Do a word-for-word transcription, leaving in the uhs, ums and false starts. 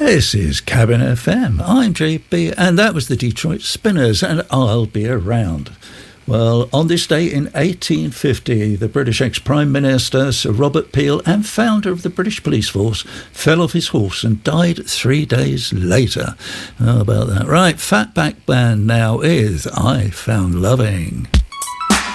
This is Cabin F M. I'm J B, and that was the Detroit Spinners, and I'll be around. Well, on this day in eighteen fifty, the British ex-Prime Minister, Sir Robert Peel, and founder of the British Police Force, fell off his horse and died three days later. How about that? Right, Fatback Band now is I Found Loving.